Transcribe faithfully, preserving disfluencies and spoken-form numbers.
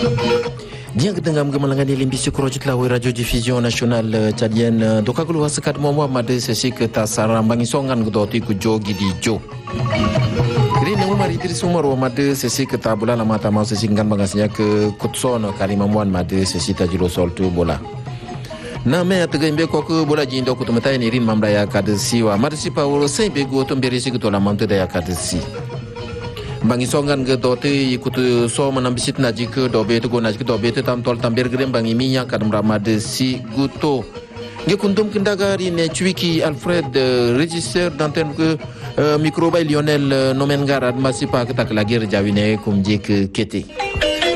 Dia kita ngam gemalangani limbisi kurojit la radio diffusion nationale tchadienne dokagulu wasakat momwa made sesi ke tasarambangi songan gdoti ku jogi di jo. Kini nemu mari diri sumar wa made sesi ke tabula la mata mau sesi ngan bangasnya ke kutsono karimamwan made sesi tajilo soltu bola. Na me ataga imbe ko ko bola jindo ko tumata ni rin mamda ya kadsi wa marsi pa woro sai be go to mbere sigi to la mamta da ya kadsi. Bangi songan ke dote ikut so manambisit naji ke dobe tu go naji ke dobe tu tam tol tamber grem bangi minya kadam ramade si guto nge kuntum kendagari ne cuiki Alfred register d'antenne ke microba Lionel nomen garad masipa ketak lagi rejawine kumje ke kete.